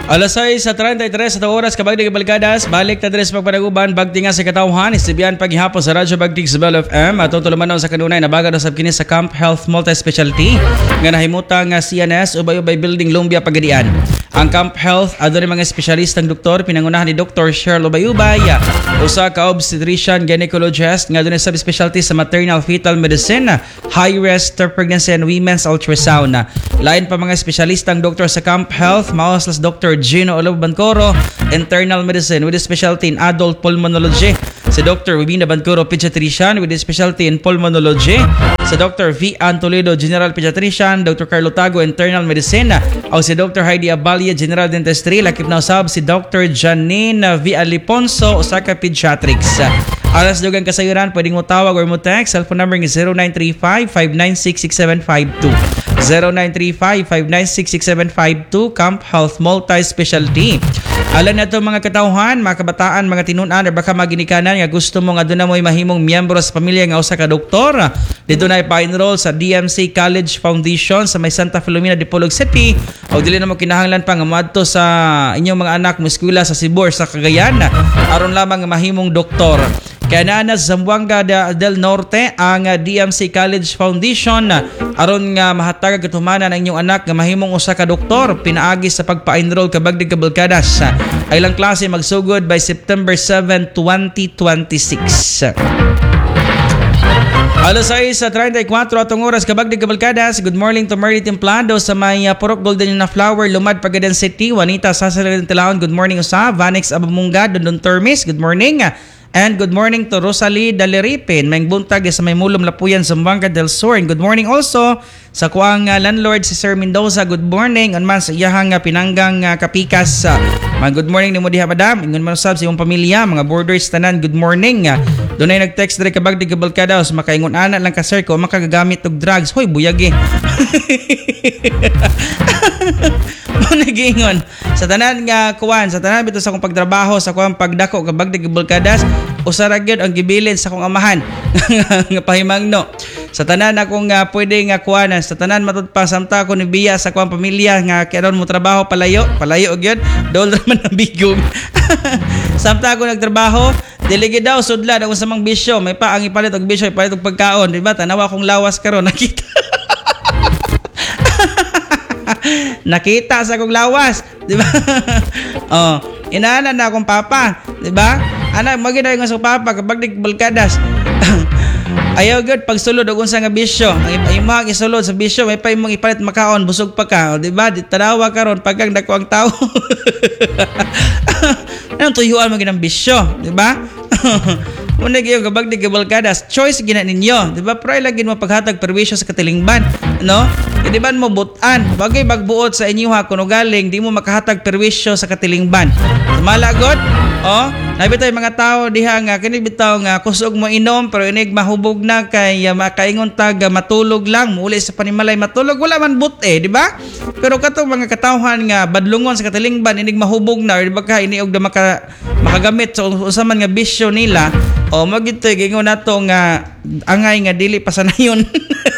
Alas 6:33 sa oras kabagdig balkadas, balik ta dres pagpanaguban bagti nga sa katawhan isibiyan paghihapon sa Radyo Bagtig sa Bell FM at tulumanon sa kanunay na baga sa kini sa Camp Health Multi-Specialty nga nahimutang CNS ubay-ubay building Lumbia Pagadian. Ang Camp Health adto mga espesyalistang doktor pinangunahan ni Dr. Cheryl Ubay-Ubay, usa ka obstetrician gynecologist nga dunay subspecialty sa maternal fetal medicine, high risk pregnancy and women's ultrasound. Lain pa mga espesyalistang doktor sa Camp Health, maos las Dr. Gino Olob Bancoro, internal medicine with a specialty in adult pulmonology. Si Dr. Wibina Bancoro, pediatrician with a specialty in pulmonology. Si Dr. V. Antoledo, general pediatrician. Dr. Carlo Tago, internal medicine. O si Dr. Heidi Abalia, general dentistry. Lakip na usab si Dr. Janine V. Aliponso, Osaka Pediatrics. Alas dugang kasayuran, pwedeng mo tawag or mo text. Cellphone number is 0935-596-6752. 0935-596-6752. Camp Health Multi-Specialty. Alam na ito mga katauhan, mga kabataan, mga tinunan, o baka maginikanan nga gusto mo nga doon na mo'y mahimong miyembro sa pamilya nga usa ka doktor. Dito na ipa-enroll sa DMC College Foundation sa may Santa Filomena, Dipolog City. O dili na mo kinahanglan pa nga madto sa inyong mga anak mo eskwela sa Sibor sa Cagayan aron lamang nga mahimong doktor. Kaya na sa Zamboanga del Norte ang DMC College Foundation aron nga mahatag katumanan ang inyong anak nga mahimong usa ka doktor pinaagi sa pagpa-enroll kabagdig kabalkadas. Ay lang klase magsugod by September 7, 2026. Alas 6:34 atong oras kabagdig kabalkadas. Good morning to Merly Templado sa may Purok Golden na Flower, Lumad, Pagadan City. Juanita Sasalagan Tilaon, good morning usa. Vanex Abamunga, Dondon Termis, good morning. And good morning to Rosalie Daleripin, may buntag sa may Mulom Lapuyan, Zamboanga del Sur. And good morning also sa kuang landlord si Sir Mendoza. Good morning. Unman sa iyahang pinanggang Kapikas. Good morning ni mo diha madam. Ingon man usab sa iyong pamilya, mga borders tanan. Good morning. Doon ay nag-text dire kabagdig kabalkadaos, makaingon ana lang ka sir ko makagagamit og drugs. Hoy buyagi. Nagingon sa tanan nga kuwan, sa tanan bito sa akong pagtrabaho sa kuwan pagdako kabagdig kabalkadas, usara gyud ang gibilin sa akong amahan nga pahimangno. Sa tanan akong pwede nga kuwanan, sa tanan matud pa samta ko ni biya sa kuwang pamilya nga karon mo trabaho palayo gyud, dol ra man ang bigog. Samta ako nagtrabaho, dili daw sudlan ako sa mang bisyo, may pa ang ipalit og bisyo, ipalit og pagkaon, di ba? Tanawa akong lawas karon nakita. Nakita sa akong lawas, di ba? Oh, inaana na akong papa, di ba? Ana maginayo nga sa papa kabagdig balkadas. Ayaw gud pagsulod og unsa nga bisyo. Ang imong isulod sa bisyo may pa imong ipalit makaon busog pa ka, di ba? Di tanawa karon pagkang dako ang tawo. Anong tuyuan mo ginang bisyo, di ba? Muna gyud kabagdig kabalkadas, choice gina ninyo, di ba? Pero lagi mo paghatag perwisyo sa katilingban, no? Di ba mo butan, bagay magbuot sa inyo ha kuno galing di mo makahatag perwisyo sa katilingban. Malagot, oh, nabitaw mga tao diha nga kini bitaw nga kusog mo inom pero inig mahubog na kay makaingon tag matulog lang, muli sa panimalay matulog wala man buti, di ba? Pero katong mga katawhan nga badlungon sa katilingban inig mahubog na, di ba ka iniog na makagamit sa usa man nga bisyo nila. O magitoy gingon nato nga angay nga dili pa sanayon.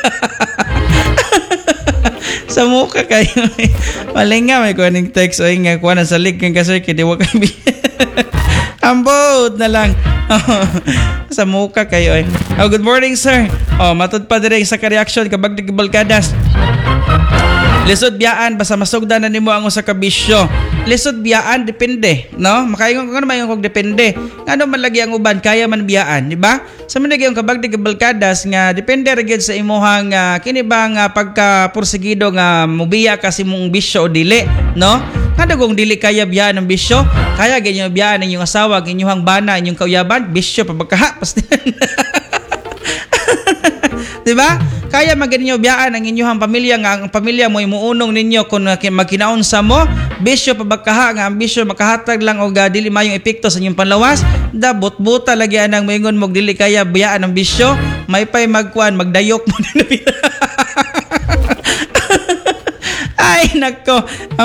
Sa mukha kayo. Malinga may kuning text o nga kuha na sa link ng kasir kaya di wag kayo. Ambot na lang. Sa mukha kayo. Oh, good morning sir. Oh, matud pa dire sa ka-reaction kabagdig balkadas. Lisod biyaan basta masugdan na nimo ang usa ka bisyo. Lisod biyaan depende, no? Makaingon ko naman yung kog depende. Ngano man lagi ang uban kaya man biyaan, di ba? Sa man lagi yung kabagdig kabalkadas nga depende ra gyud sa imuhang kini ba nga pagka-porsigido nga mobiya kasi mong bisyo o dili, no? Kada kung dili kaya biyaan ng bisyo, kaya ganyo biyaan ang inyong asawa, ang inyong bana, inyong kauyaban, bisyo pabagkaha pasti. Di ba? Kaya maganinyo biyaan ang inyong pamilya nga ang pamilya mo imuunong ninyo kung magkinaon sa mo, bisyo pabagkaha nga ang bisyo makahatag lang og dili mayong epekto sa inyong panlawas, dabot-buta lagi anang moingon mo dili kaya biyaan ang bisyo, may pay magkuan magdayok mo na. Ay nako.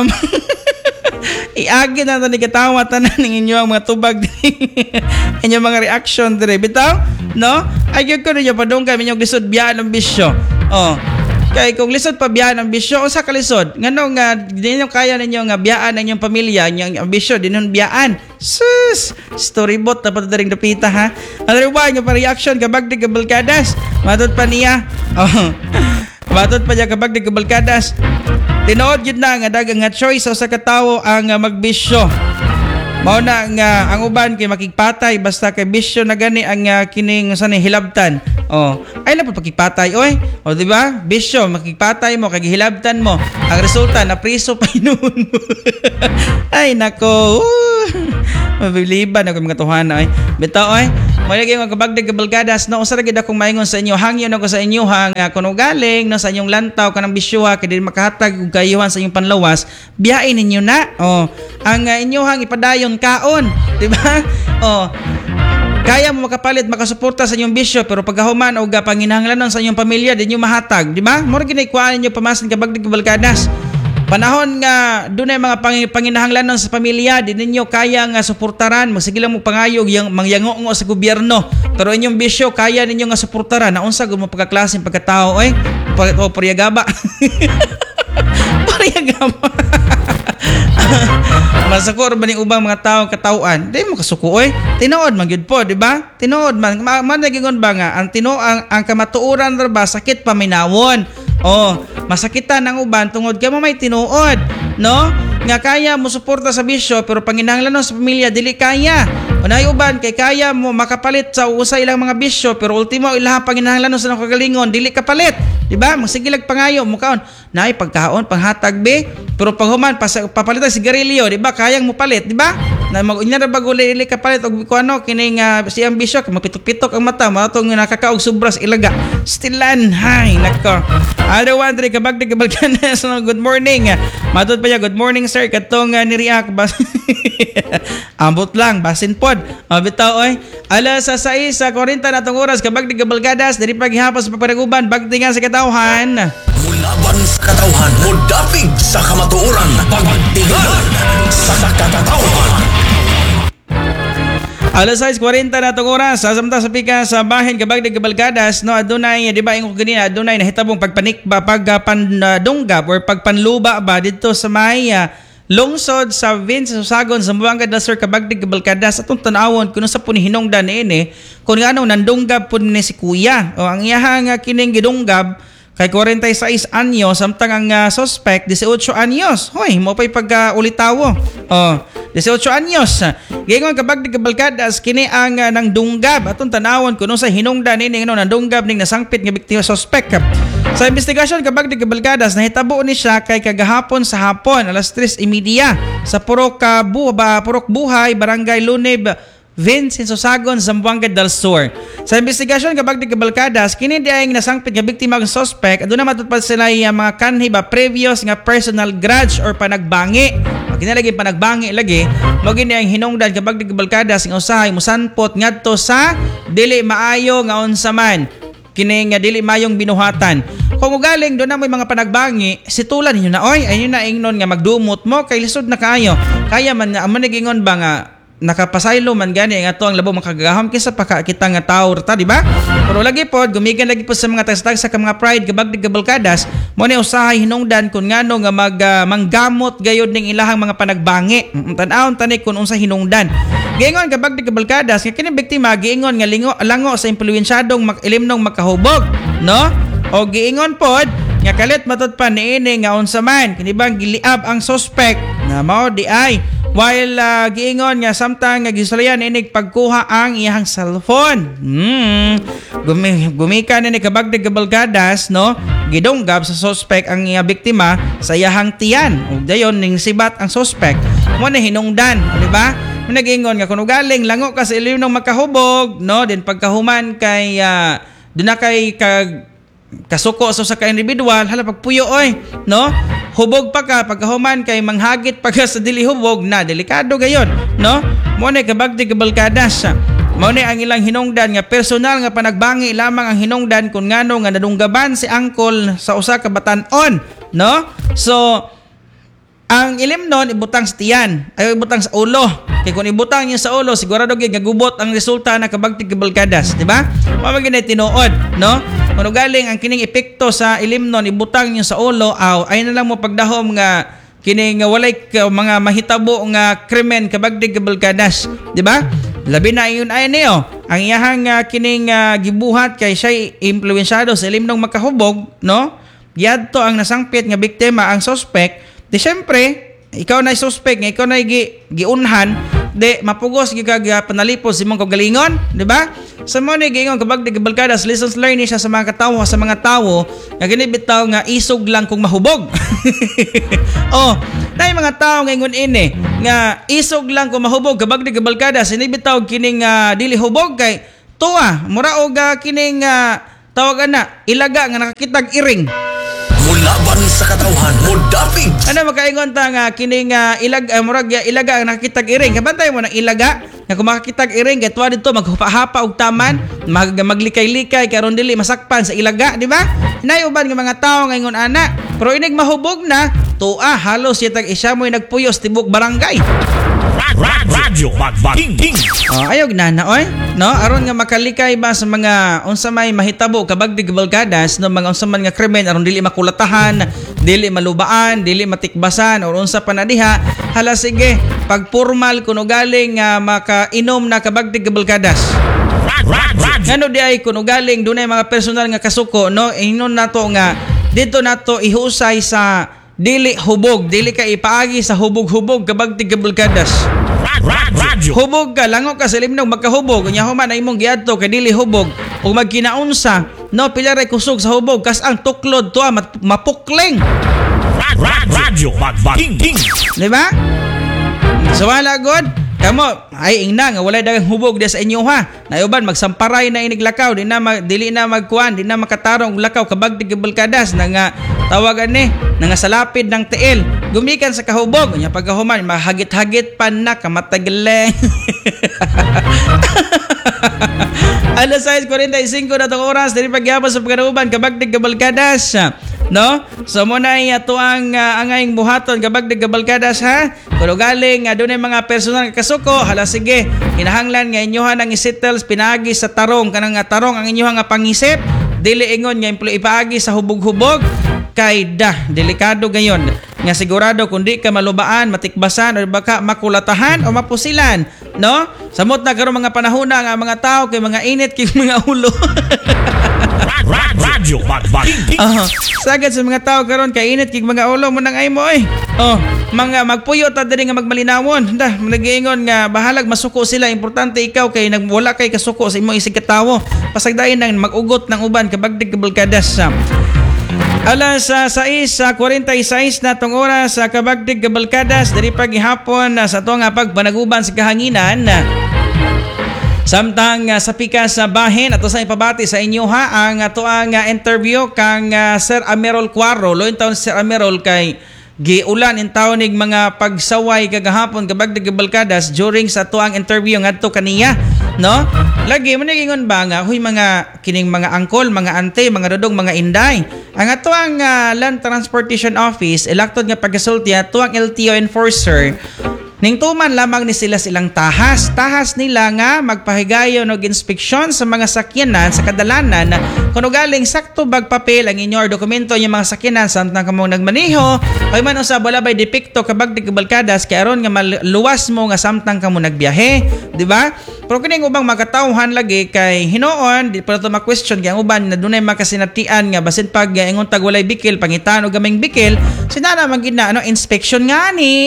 Iagi na ito ni katawa tanan ng inyong mga tubag inyong mga reaction dire bitaw, no? Ay ko ninyo padungkay inyong lisod biyaan ng bisyo. Oh, Kay kung lisod pa biyaan ang bisyo, usa ka lisod. Ngano nga di ninyo kaya ninyo nga biyaan ang inyong pamilya, ang bisyo dinon biyaan. Sus, storyboard na pa ring dapita ha. Ano ba yung reaction kabag di kabalkadas? Matud pa niya. Oh. Matud pa niya kabag di kabalkadas. Tinuod yun na nga dagang nga choice sa katawo ang magbisyo. Mao na nga ang uban kay makigpatay basta kay bisyo na gani ang kining sa ni hilabtan. Oh, ay na pagkipatay oy. O di ba? Bisyo makigpatay mo kay hilabtan mo. Ang resulta na priso pa inuon mo. Ay nako. Mabiliban ako mga tuhana ay. Bitaw ay. Mo lagi nga kabagdag kabalgadas no usa ra gid akong maingon sa inyo. Hangyo na ko sa inyo hang kuno galing no sa inyong lantaw kanang bisyo kay di makahatag og kayuhan sa inyong panlawas. Biyain ninyo na. Oh, ang inyohang ipadayon kaon, di ba? Oh. Kaya mo makapalit, makasuporta sa inyong bisyo pero pagkahuman o panginahanglanon sa inyong pamilya, di nyo mahatag, di ba? Mura ginikuhaan ninyo pamasin kabag di kabalkadas. Panahon nga doon ay mga panginahanglanon sa pamilya, di ninyo kaya nga suportaran, magsige lang mo pangayog yung mangyango sa gobyerno. Pero inyong bisyo kaya ninyo nga suportaran. Naunsa gud mo pagkaklaseng pagkatao oy? Pariyagaba. Pariyagaba. Masakor ba ni ubang mga tao katauan? Di mo kasuko oy. Tinuod man gyud po, di ba? Tinuod man nagingon ba nga ang ang kamatuoran ra ba sakit paminawon. Oh, masakitan ang uban tungod kay mo may tinuod, no? Nga kaya mo suporta sa bisyo pero panginahanglanon sa pamilya dili kaya. Unay uban kay kaya mo makapalit sa usa ilang mga bisyo pero ultimo ilang panginahanglanon sa kagalingon dili kapalit. Di ba? Magsigilag pangayo mo kaon. Naay pagkaon panghatag be pero paghuman papalitan sigarilyo, di ba? Kayang mo palit, di ba? Na mag-unya ra bago dili kapalit og kuano kining siyang bisyo mapitok-pitok ang mata matong nakakaog sobras ilaga. Stilan hay nako. Ada one kabag di kabalkanas no good morning. Matud pa ya good morning sir katong ni-react bas. Ambot lang basin pod. Bitaw oy. Alas sa 6:40 na tong oras kabag di kabalkadas diri paghihapon sa pagpanaguban bagtingan sa katawhan. Mulaban sa katawhan, mudapig sa kamatuoran, pagtingan sa katawhan. Alas 6:40 na itong oras, sasamta sa pika sa bahin kabag di kabalkadas, no, adunay, di ba, yung ganina, adunay nahitabong pagpanikba, pagpandunggab or pagpanluba ba dito sa may lungsod sa Vince Susagon sa Buanga del Sur kabag di kabalkadas atong tanawon kuno sa punihinongdan ini kung ano nandunggab pud ni si kuya o ang iyahang kining gidunggab kay 46 anyos samtang ang suspect 18 anyos. Hoy, mo pay pag-ulitawo. Oh, 18 anyos. Gingon kabag di kabalkadas kini ang nang dunggab atong tanawon kuno sa hinungdan ini nang dunggab ning nasangpit nga biktima suspect. Sa investigasyon kabag di kabalkadas nahitabo ni siya kay kagahapon sa hapon alas 3:30 sa Purok Buhay, Barangay Luneb, Vince Susagon, Zamboanga del Sur. Sa investigasyon kabag di kabalkadas kini diayng nasangpit nga biktima ng suspect aduna matutpad sila mga kanhi ba previous nga personal grudge or panagbangi. Kinalagi panagbangi lagi mo gini ang hinungdan kabag di kabalkadas nga usahay mosanpot ngadto sa dili maayo nga unsa man kini nga dili mayong binuhatan. Kung ugaling doon na may mga panagbangi, situlan ninyo na oy ayun na ingnon nga magdumot mo kay lisod na kayo. Kaya man nga manigingon ba nga nakapasaylo man gani nga to ang labo makagahom kaysa pakakita nga tao ta, di ba? Pero lagi po gumigan lagi po sa mga tagstag sa mga pride kabag di kabalkadas mo ni usahay hinungdan kun ngano nga manggamot gayud ning ilahang mga panagbangi. Tan-awon tani kun unsa hinungdan. Giingon kabag di kabalkadas nga kini biktima giingon nga lango sa impluwensyadong ilimnong makahubog, no? O giingon pod nga kalit matud pa niini nga unsa man kini bang giliab ang suspect na mao di ay while giingon nga samtang nga gisulayan inig pagkuha ang iyang cellphone. Gumika ni kabag di kabalkadas, no? Gidunggab sa suspect ang iya biktima sa iyang tiyan. Ug dayon ning sibat ang suspect. Mo na hinungdan, di ba? Nagingon nga kuno galing lango ka sa ilim ng makahubog, no? Then pagkahuman kay doon na kay kasuko sa ka individual hala pagpuyo oy, no? Hubog pa ka pagkahuman kay manghagit pa ka sa dili hubog na delikado gayon, no? Mo na kabag di kabalkadas. Mo na ang ilang hinungdan nga personal nga panagbangi lamang ang hinungdan kun ngano nga nadunggaban si angkol sa usa ka batan-on, no? So ang ilim nun ibutang sa tiyan ay ibutang sa ulo. Kaya kung ibutang niya sa ulo sigurado gyud nga gubot ang resulta na kabag di kabalkadas, di ba? Mao gyud tinuod, no? Kung galing ang kining epekto sa ilimnon ibutang niyo sa ulo, ay na lang mo pagdahom nga kini nga walay mga mahitabo nga krimen kabagdig kabalkadas, di ba? Labi na yun ay niyo ang iyahang kining gibuhat kay siya impluwensyado sa ilimnong makahubog, no? Yadto ang nasangpit nga biktima ang suspect. Di syempre ikaw na suspect nga ikaw na giunhan, di mapugos gigag panalipos si mong kagalingon, di ba? Sa mo ni gingon kabagdig kabalkadas, lessons learned siya sa mga tao nga ginibitaw nga isog lang kung mahubog. Oh, nay mga tao ngayon ini nga isog lang kung mahubog kabagdig kabalkadas, sinibitaw kining dili hubog kay tuwa mura og kining tawagan na ilaga nga nakakitag iring. Mulaban sa katawhan, mudapig. Ano makaingon ta nga kining murag ilaga ang nakakitag iring. Kabantay mo ng ilaga nga kung makakitag iring kay tuwa dito maghapa-hapa og taman, maglikay-likay karon dili masakpan sa ilaga, di ba? Hinayuban nga mga tao ngayon ana. Pero inig mahubog na, tuwa halos yatag isa mo'y nagpuyos tibok barangay. Radyo Magbating. Ayog na oy, no? Aron nga makalikay ba sa mga unsa may mahitabo kabagdig kabalkadas no mga unsa man nga krimen aron dili makulatahan, dili malubaan, dili matikbasan or unsa pa na diha. Hala sige, pag formal kuno galing makainom na kabagdig kabalkadas. Ngano di ay kuno galing dunay mga personal nga kasuko, no? Inon nato nga dito nato ihusay sa dili hubog, dili ka ipaagi sa hubog-hubog kabagdig kabalkadas. Hubog ka, lango ka sa limnog magkahubog, unya human na imong giadto kay dili hubog ug magkinaunsa, no? Pila ray kusog sa hubog kas ang tuklod tuwa mapukling. Radyo Magbating. Di ba? So wala god kamo ay ingna nga walay daghang hubog dia sa inyo ha. Nayuban magsamparay na iniglakaw, dili na magkuan, di na makatarong lakaw kabagdig kabalkadas na nga tawagan ni nga salapid ng tiil. Gumikan sa kahubog, nya pagkahuman mahagit-hagit pa na kamatagleng. Alas 6:45 na itong oras, dili pagyapon sa pagkanuban kabagdig kabalkadas. No? So muna ato ang angayng buhaton kabagdig kabalkadas ha. Kuno galing dunay mga personal nga kasuko, hala sige, kinahanglan nga inyohan ang isettles pinagi sa tarong kanang tarong ang inyohan nga pangisip, dili ingon nga ipaagi sa hubog-hubog kay delikado gayon nga sigurado kundi ka malubaan, matikbasan o baka makulatahan o mapusilan, no? Samot na karon mga panahon nga mga tao kay mga init kay mga ulo. Radyo Magbating. Sagad sa mga tao karon kay init kay mga ulo mo nang ay mo mga magpuyo ta diri nga magmalinawon. Nagiingon nga bahalag masuko sila, importante ikaw kay wala kay kasuko sa imong isig katawo. Pasagdain nang magugot ng uban kabagdig kabalkadas. Alas 6:46 na tong oras sa kabagdig kabalkadas diri paghihapon sa atong pagpanaguban sa kahanginan. Samtang sa pikas sa bahin ato sa ipabati sa inyo ha ang ato ang interview kang Sir Amerol Cuaro. Loin taon Sir Amerol kay giulan in taonig mga pagsaway kagahapon kabagdig kabalkadas during sa ato ang interview ngadto kaniya, no? Lagi mo nagingon ba nga huy mga kining mga angkol, mga ante, mga dodong, mga inday. Ang ato ang Land Transportation Office elected nga pagasulti ato ang LTO enforcer. Ning tuman lamang ni sila silang tahas nila nga magpahigayon og inspeksyon sa mga sakyanan sa kadalanan kuno galing sakto bag papel ang inyo dokumento yung mga sakyanan samtang kamo nagmaneho o man usab wala bay depekto kabagdig kabalkadas kay aron nga maluwas mo nga samtang kamo nagbiyahe, di ba? Pero kining ubang makatawhan lagi kay hinoon di pa to ma-question kay ang uban na dunay makasinatian nga basin pag ingon tag walay bikil pangitan og gaming bikil sinana magina inspection nga ni.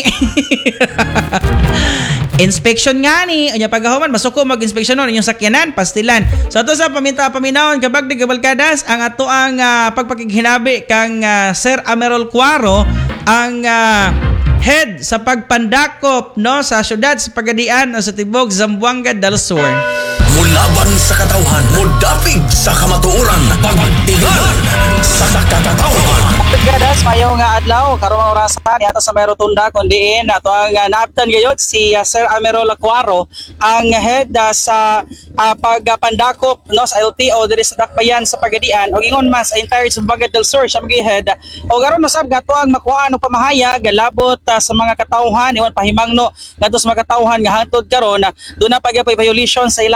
Inspection nga ni unya paghahuman masuko mag-inspeksyon inyong sakyanan pastilan. So ato sa paminawon kabagdig kabalkadas ang ato ang pagpakighinabi kang Sir Amerol Cuaro ang head sa pagpandakop no sa syudad sa Pagadian o sa Tibok, Zamboanga del Sur. Mulaban sa katawhan, mudapig sa kamatuoran, pagtigalan sa katawhan. Gadas mayo nga adlaw karong orasan yata sa may rotunda kundiin ato ang naaptan gayud si Sir Amerol Cuaro ang head sa pagpandakop no sa LTO diri sa Dakbayan sa Pagadian og ingon mas sa entire Zamboanga del Sur siya maging head og aron masab gato ang makuha og pamahayag galabot sa mga katawhan iwan pahimangno ngadto sa mga katawhan nga hangtod karon do na pagapay violation sa ilahang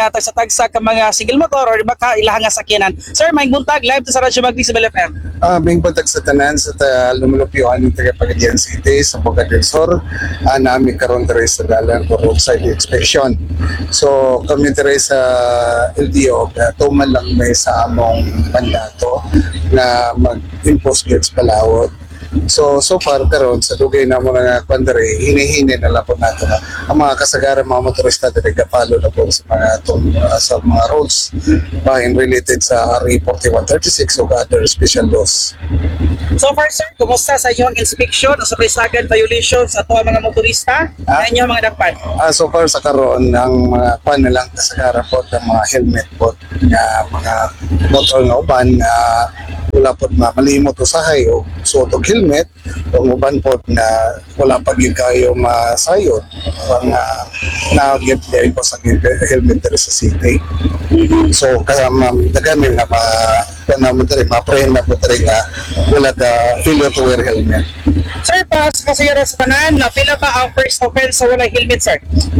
tagsa-tagsa ka mga single motor or baka ilahang nga sakyanan. Sir, may buntag live to sa Radyo Magdig sa Bell FM. Bing patag sa tanan sa lumulupyoan ng taga Pagadian City sa Boca del Sur, nami karon diri sa dalan for roadside inspection. So kami diri sa LTO tuman lang may sa among mandato na mag-impose goods palawod. So far karon sa dugay na mo nga kwandere hinihini na lang po nato na ang mga kasagaran mga motorista diri kapalo na po sa mga roads in related sa RE 4136 o other special laws. So far sir, kumusta sa inyong inspection o sa presagan violations sa mga mga motorista na inyong mga dakpan? So far sa karon ang mga kwan na lang kasagaran po ng mga helmet po nga mga motor nga uban na wala po malimot usahay o suot og helmet o uban po na wala pa gyud kayo masayod ang na-get din po sa helmet diri sa city. So kaya daghan nga ma-prehend na po diri nga wala ka failure to wear helmet. Sir, para sa kasagaran sa tanan, pila ba ang first offense sa wala helmet sir?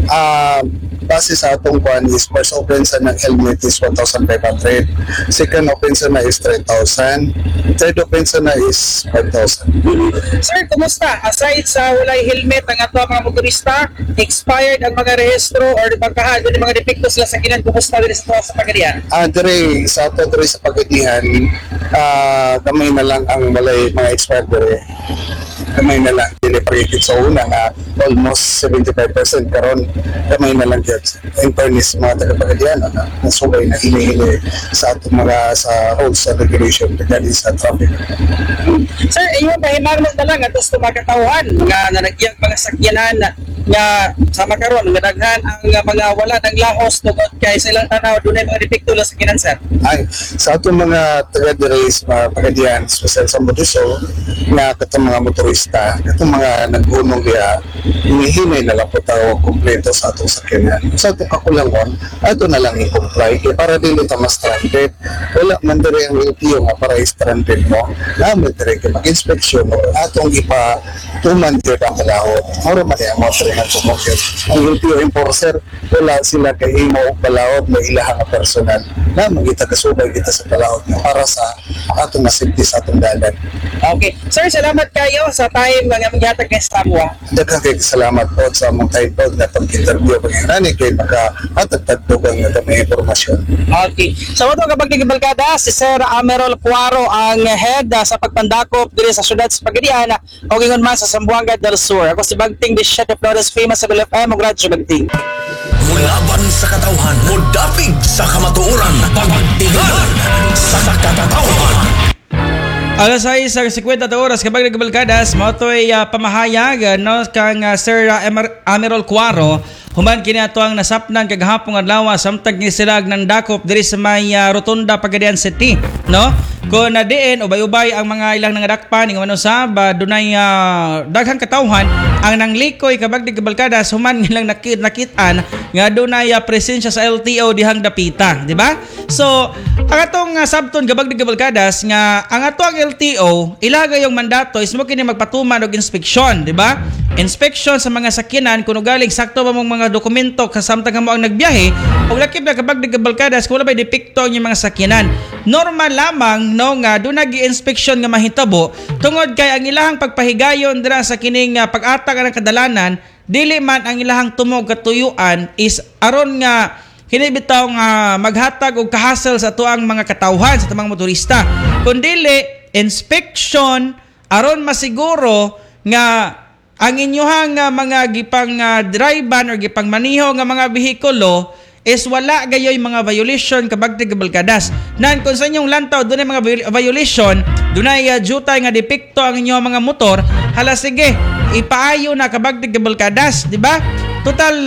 Base sa atong kwan is first offense ng helmet is 1,500. Second offense na is 3,000. Third offense na is 5,000. Sir, kumusta? Aside sa walay helmet ang ato mga motorista, expired ang mga rehistro or pagkahan ng mga depekto sila sa kinan, kumusta din sa Pagadian? Dire sa ato dire sa Pagadian, kamay na lang ang walay mga expired dire. Kamay na lang dili-pareted sa una nga almost 75% karon kamay na lang dyan. In fairness mga taga-Pagadian na nasubay na hili-hili sa atong mga sa rules and regulation regarding sa traffic. Sir, iyon pahimarmos na lang atos tumakatauhan nga nanagiyang mga sakyanan nga sama karon nga daghan ang mga wala ng lahos tungod kay silang tanaw dunay mga depekto sa sakyanan sir. Ay, sa atong mga taga-dire sa Pagadian, special sa Modesto nga katong mga motorista, katong mga nag-unong diya, hinihinay na lang po tayo kompleto sa atong sakyanan. Sa atong kakulangon, ato na lang i-comply kaya para dili ta ma-stranded. Wala man dire ang LTO nga para i-stranded mo, naman dire kay mag-inspeksyon mo, atong ipatuman dire ang kalahot. Mura man ang mga tre nga tumokyo. Ang LTO enforcer, wala sila kay imo og balahot na ilahang nga personal na magita kasubay kita sa balahot para sa atong safety sa atong dalan. Okay. Sir, salamat kayo sa time nga maghatag kay Samwa. Daghang kay salamat po sa among time po na pag-interview pag-inani kay maka-atagtagdugang nga may informasyon. Okay. So ito kapag nagbalkada, si Sir Amerol Cuaro ang head sa pagpandakop diri sa syudad sa Pagadian o ingon man sa Zamboanga del Sur. Ako si Bagting, the chef of Flores famous sa Bell FM, Radyo Bagting. Mulaban sa katauhan, mudapig sa kamatuoran, pagtigan sa katauhan. Alas 6:50 oras kapag nagbalkadas, motoy pamahayag no kang Sir Amerol Cuaro human kini ato ang nasapnan kagahapon adlaw samtang gisilag ng dakop diri sa may Rotunda Pagadian City no kung diin ubay-ubay ang mga ilang nangadakpan ing manusab dunay daghang katawhan ang nanglikoy kabag nagbalkadas human nilang nakitaan nga dunay presensya sa LTO dihang dapita, di ba? So ang atong sabton kabag nagbalkadas nga ang ato ang LTO ilagay yung mandato is mo kini magpatuman og inspeksyon, di ba? Inspeksyon sa mga sakyanan kung galing sakto ba mong mga dokumento kasamtang mo ang nagbiyahe o lakip na kapag nagbalkadas kung wala ba depekto ang mga sakyanan. Normal lamang no nga doon nag-inspeksyon nga mahitabo tungod kay ang ilahang pagpahigayon dira sa kining pag-atag ng kadalanan dili man ang ilahang tumog katuyuan is aron nga hinibitaw nga maghatag og kahasel sa tuang mga katawhan sa tamang motorista kundili inspection aron masiguro nga ang inyohang mga gipang drivean or gipang maniho nga mga behikulo is wala gayoy mga violation kabag nagbalkadas. Nan kung sa inyong lantaw dunay mga violation, dunay jutay nga depekto ang inyong mga motor, hala sige, ipaayo na kabag nagbalkadas, di ba? Total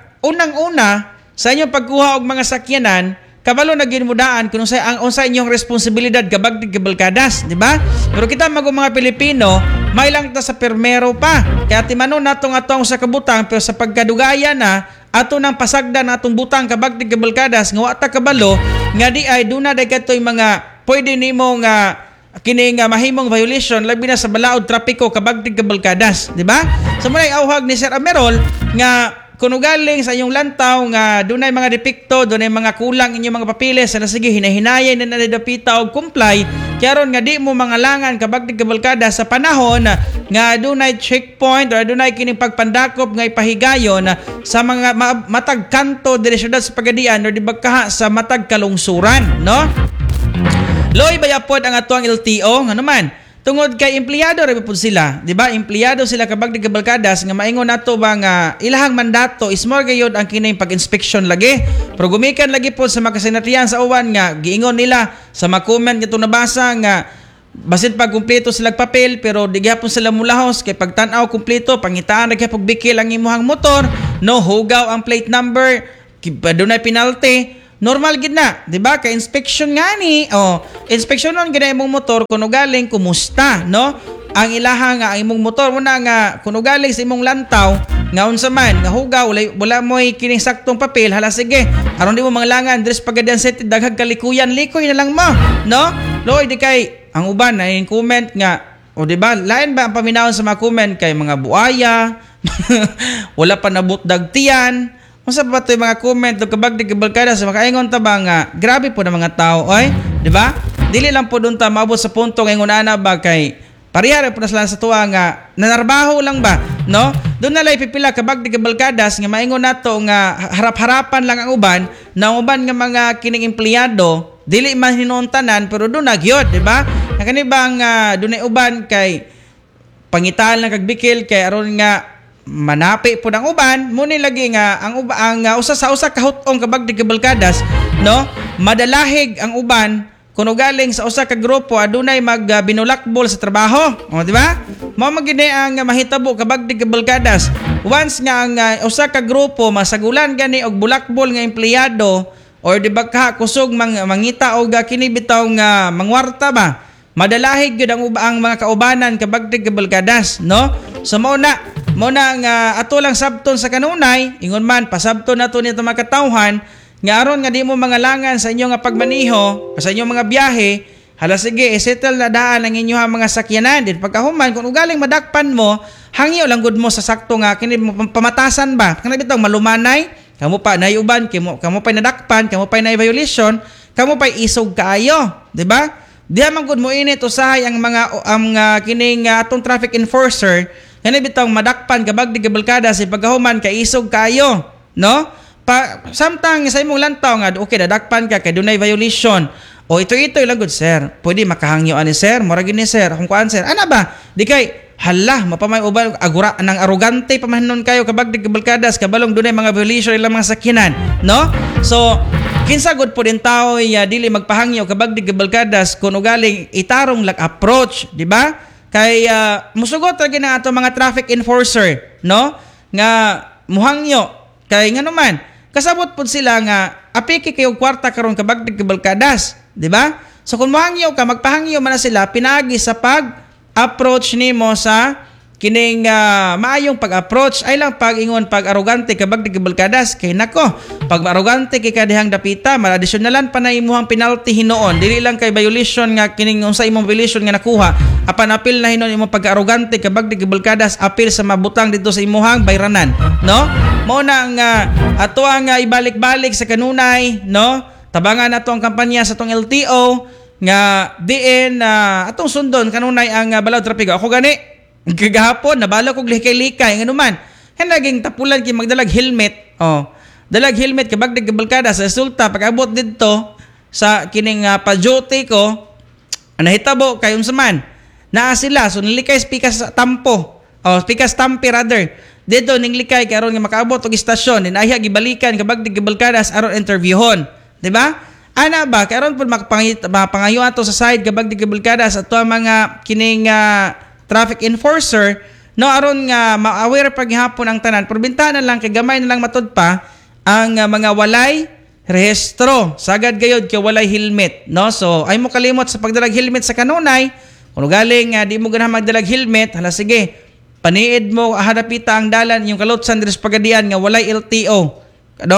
unang-una sa inyong pagkuha og mga sakyanan, kabalo na ginmudaan kung ang unsa inyong responsibilidad kabag nagbalkadas, di ba? Pero kita mga Pilipino, may lang ta sa permero pa. Kaya timanon natong atong sa kabutang pero sa pagkadugaya na ato nang pasagdan atong butang kabag nagbalkadas nga wa ta kabalo nga di ay duna day katoy mga pwede nimo nga kini nga mahimong violation labi na sa balaod trapiko kabag nagbalkadas, di ba? So muna awhag ni Sir Amerol nga kuno galing sa inyong lantaw nga dunay mga depekto, dunay mga kulang inyong mga papilis, na sige hinahinayay na nadapita og comply, kaya ron nga di mo mangalangan kabagdig kabalkada sa panahon nga dunay checkpoint or dunay kining pagpandakop nga ipahigayon sa mga matag kanto diri syudad sa Pagadian or di bagkaha sa matag kalungsuran, no? Loy bayapod ang atuang LTO nga naman tungod kay empleyado ra pud sila, di ba? Empleyado sila kabagdig kabalkadas nga maingon nato ba nga ilahang mandato is more gayud ang kining pag-inspection lagi. Pero gumikan lagi po sa makasenatian sa uwan nga giingon nila sa mga comment nga nabasa nga basin pag kumpleto sila papel pero di gyapon sila mulahos kay pagtan-aw kumpleto pangitaan ra gyapon bikil ang imong motor, no hugaw ang plate number, dunay penalty. Normal gid na, di ba? Kay inspection nga ni, inspection nun gina imong motor kuno galing kumusta, no? Ang ilaha nga ang imong motor muna nga kuno galing sa imong lantaw nga unsa man nga hugaw wala mo'y kining saktong papel, hala sige aron di mo manglangan dress Pagadian City daghag kalikuyan, likoy na lang mo, no? Loy di kay ang uban na yung comment nga di ba lain ba ang paminawon sa mga comment kay mga buaya wala pa nabut dagtiyan. Unsa pa to yung mga comment o kabagdig kabalkada sa makaingon ta ba nga grabe po ng mga tao, oy, di ba? Dili lang po doon ta maabot sa punto ngayon ana ba kay parihara po na sila sa tuwa nga nanarbaho lang ba, no? Doon na lay pipila kabagdig kabalkadas nga maingon nato nga harap-harapan lang ang uban na ang uban nga mga kining empleyado dili man hinuntanan pero doon nagyod, di ba? Kani bang doon ay uban kay pangital lang kag bikil kay aron nga manapi po ng uban muni lagi nga ang usa sa usa ka hutong kabagdig kabalkadas, no? Madalahig ang uban kuno galing sa usa ka grupo adunay binulakbol sa trabaho, di ba? Mao magini ang mahitabo kabagdig kabalkadas once nga ang usa ka grupo masagulan gani og bulakbol nga empleyado or di ba ka kusog mangita og kini bitaw nga mangwarta ba, madalahig gyud ang mga kaubanan kabagdig kabalkadas, no? So mao na nga ato lang sabton sa kanunay ingon man pasabton nato nito mga katawhan nga aron nga di mo mangalangan sa inyo nga pagmaniho sa inyong mga biyahe, hala sige isettle na daan ang inyo mga sakyanan din pagkahuman kung ugaling madakpan mo hangyo lang gud mo sa sakto nga kini pamatasan ba kana bitaw malumanay kamo pa nayuban kamo pa nadakpan kamo pa na violation kamo pa isog kaayo, di ba? Diha man gud mo init usahay ang mga kining atong traffic enforcer kani bitong madakpan kabagdig kabalkada sa pagkahuman kay isog kayo, no? Samtang sa imong lantaw nga okay dadakpan ka kay dunay violation. O ito lang good sir. Pwede makahangyo ani sir, mura gini sir. Kung kuan sir, ana ba? Di kay hala mapamay ubal agura nang arrogante pamahanon kayo kabagdig kabalkadas kabalong dunay mga violation ilang mga sakyanan, no? So kinsa gud po din tao dili magpahangyo kabagdig kabalkadas kuno galing itarong lag approach, di ba? Kay musugot lagi na ato mga traffic enforcer, no? Nga muhangyo kay ngano man kasabot pud sila nga apiki kayo kwarta karon kabagdig kabalkadas, di ba? So kung muhangyo ka magpahangyo man na sila pinagi sa pag-approach nimo sa kining maayong pag-approach ay lang pag-ingon pag-arogante kabagdig kabalkadas kay nako pag arogante kay kadihang dapita maladisyonalan pa na imuhang penalty hinoon dili lang kay violation nga kining unsa imong violation nga nakuha apan apil na hinon imong pag-arogante kabagdig kabalkadas apil sa mabutang dito sa imuhang bayranan, no? Mao na ang ato ang ibalik-balik sa kanunay, no? Tabangan nato ang kampanya sa tong LTO nga diin atong sundon kanunay ang balaod trapiko. Ako gani kagahapon nabalo kog likay-likay ngano man naging tapulan kay magdalag helmet, dalag helmet kabagdig kabalkada sa resulta pag-abot didto sa kining pa-duty ko nahitabo kay unsa man naa sila so nilikay pikas tampo pikas tampi rather dito ning likay kay aron nga makaabot og istasyon dinahya gibalikan kabagdig kabalkada aron interviewhon, di ba? Ana ba kay aron pud mapangayo ato sa side kabagdig kabalkada sa ato mga kining traffic enforcer, no, aron nga ma-aware paghapon ang tanan probintahan lang kay gamay na lang matud pa ang mga walay rehistro sagad gayod kay walay helmet, no? So ay mo kalimot sa pagdalag helmet sa kanunay kung galing di mo ganahan magdalag helmet, hala sige paniid mo hadapita ang dalan yung kalotsan diri sa Pagadian nga walay LTO, no?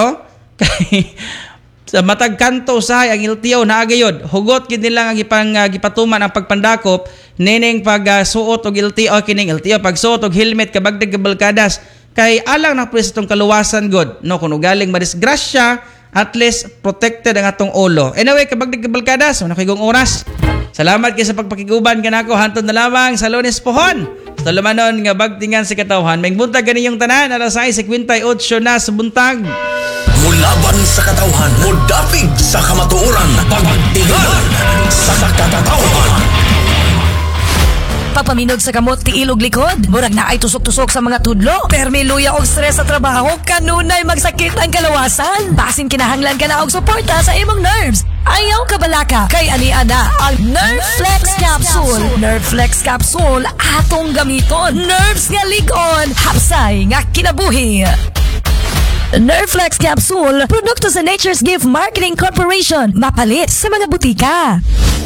Kay sa matag kanto usahay ang LTO naa gayod hugot gid nila nga gipatuman ang pagpandakop nining pagsuot og LTO kining LTO pagsuot og helmet kabagdig kabalkadas kay alang na pwes itong kaluwasan god, no, kung ugaling madisgrasya, at least protected ang atong ulo. Anyway, kabag nagkabalkadas, wala kayong oras. Salamat kayo sa pagpakiguban kanako, hantod na lamang sa Lunes pohon. Sa lumanon nga bagtingan sa katawhan, may buntag ganiyong tanan, alas 6:58 na sa buntag. Mulaban sa katawhan, mudapig sa kamatuoran, pagtingan sa katawhan. Pagpaminog sa kamot ti ilog likod, murag na ay tusok-tusok sa mga tudlo. Permi luya og stress sa trabaho, kanunay magsakit ang kalawasan. Basin kinahanglan ka na og suporta sa imong nerves. Ayaw ka balaka, kay ani-ana ang Nerflex Capsule. Nerflex Capsule, atong gamiton. Nerves nga ligon, hapsay nga kinabuhi. Nerflex Capsule, produkto sa Nature's Gift Marketing Corporation. Mapalit sa mga butika.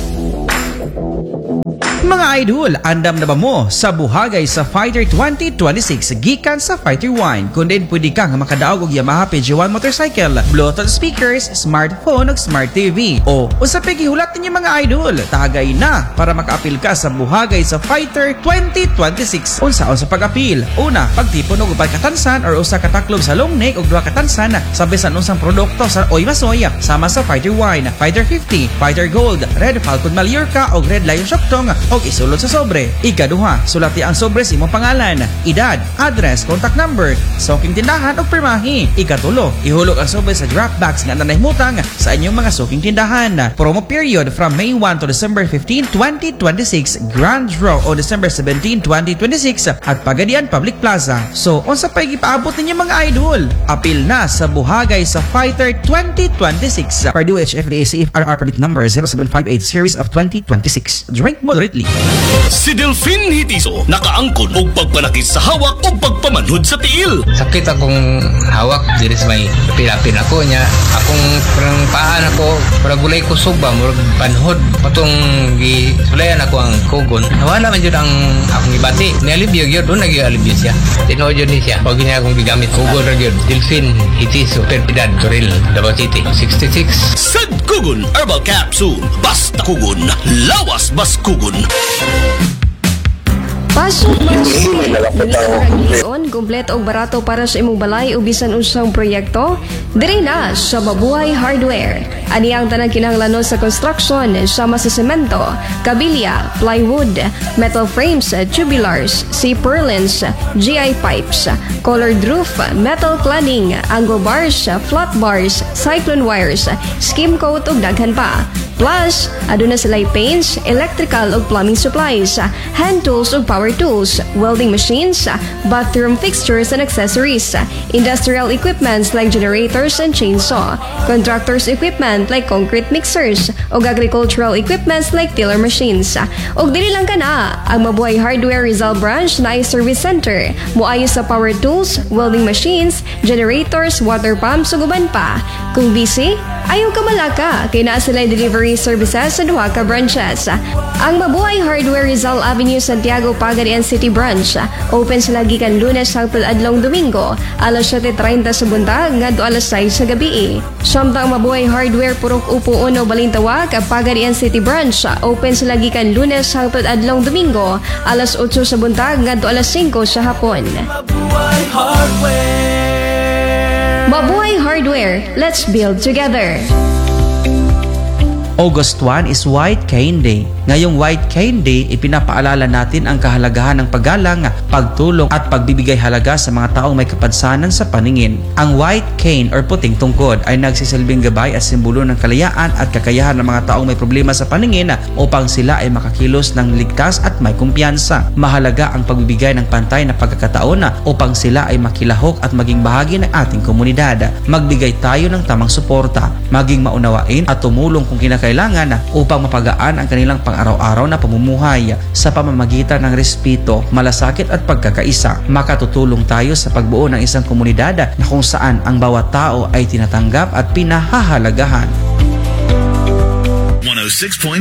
Mga idol, andam na ba mo sa buhagay sa Fighter 2026 gikan sa Fighter Wine? Kung din pwede kang makadaog og Yamaha PG1 motorcycle, Bluetooth speakers, smartphone ug smart TV. O usapig ihulat ninyo mga idol, tagay na para makaapil ka sa buhagay sa Fighter 2026. Unsaon sa pag-apil? Una, pagtipon og upat katansan or usa ka taklob sa long neck ug duha katansan sa bisan unsang produkto sa Oy Masoya sama sa Fighter Wine, Fighter 50, Fighter Gold, Red Falcon Mallorca ug Red Lion Shoktong og isulod sa sobre. Ikaduha, sulati ang sobre sa imong pangalan, edad, address, contact number, soking tindahan ug pirmahi. Ikatulo, ihulog ang sobre sa draft box nga nanahimutang sa inyong mga soking tindahan. Promo period from May 1 to December 15, 2026. Grand draw on December 17, 2026 at Pagadian Public Plaza. So, unsa pa'y gipaabot ninyo mga idol? Apil na sa buhagay sa Fighter 2026. Purdue HFDA CFRR permit number 0758 series of 2026. Drink moderately. Si Delphine Hitiso nakaangkon og pagpanakit sa hawak o pagpamanhod sa tiil. Sakit akong hawak, diri sa may pilapin ako niya. Akong parang paan ako, parang gulay ko suba, murag panhod. Patong gisulayan ako ang kugon. Nawala man yun ang akong ibati. Nialibyo yun, doon nag-ialibyo siya. Tinood yun siya. Pag niya akong gigamit kugon rin yun. Delphine Hitiso, Perpidad, Toril, Davao City, 66. Sad Kugon Herbal Capsule. Basta kugon, lawas bas kugon. Pasok man kompleto og barato para sa imong balay o bisan unsang proyekto diri na sa Mabuhay Hardware. Ani ang tanang kinahanglanon sa construction sama sa semento, kabilya, plywood, metal frames, tubulars, C-purlins, GI pipes, colored roof, metal cladding, angle bars, flat bars, cyclone wires, skim coat ug daghan pa. Plus, aduna sila'y paints, electrical ug plumbing supplies, hand tools ug power tools, welding machines, bathroom fixtures and accessories, industrial equipments like generators and chainsaw, contractors equipment like concrete mixers, ug agricultural equipments like tiller machines. Ug dili lang kana, ang Mabuhay Hardware Rizal Branch na ay service center, muayo sa power tools, welding machines, generators, water pumps ug uban pa. Kung busy, ayaw ka malaka, kay naa sila'y delivery services sa duha ka branches. Ang Mabuhay Hardware Rizal Avenue, Santiago, Pagadian City Branch. Open sila gikan Lunes hangtod adlong Domingo, alas 7:30 sa buntag ngadto alas 6 sa gabi. Samtang Mabuhay Hardware Purok Upo Uno Balintawak, Pagadian City Branch. Open sila gikan Lunes hangtod adlong Domingo, alas 8 sa buntag ngadto alas 5 sa hapon. Mabuhay Hardware, let's build together. August 1 is White Cane Day. Ngayong White Cane Day, ipinapaalala natin ang kahalagahan ng paggalang, pagtulong at pagbibigay halaga sa mga taong may kapansanan sa paningin. Ang white cane or puting tungkod ay nagsisilbing gabay at simbolo ng kalayaan at kakayahan ng mga taong may problema sa paningin upang sila ay makakilos ng ligtas at may kumpiyansa. Mahalaga ang pagbibigay ng pantay na pagkakataon upang sila ay makilahok at maging bahagi ng ating komunidad. Magbigay tayo ng tamang suporta, maging maunawain at tumulong kung kinakailangan upang mapagaan ang kanilang pang-araw-araw na pamumuhay sa pamamagitan ng respeto, malasakit at pagkakaisa. Makatutulong tayo sa pagbuo ng isang komunidad na kung saan ang bawat tao ay tinatanggap at pinahahalagahan. 106.7